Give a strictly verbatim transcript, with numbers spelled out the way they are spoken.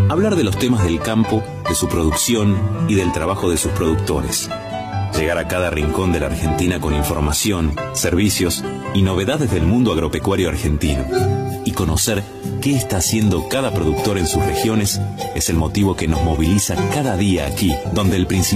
Hablar de los temas del campo, de su producción y del trabajo de sus productores. Llegar a cada rincón de la Argentina con información, servicios y novedades del mundo agropecuario argentino. Y conocer qué está haciendo cada productor en sus regiones es el motivo que nos moviliza cada día aquí, donde el principal